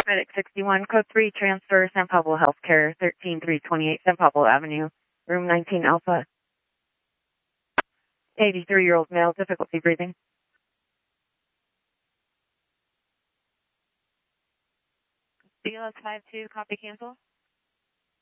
Paramedic 61, Code 3, transfer San Pablo Healthcare, 13328 San Pablo Avenue, room 19 Alpha. 83-year-old male, difficulty breathing. BLS 52, copy cancel.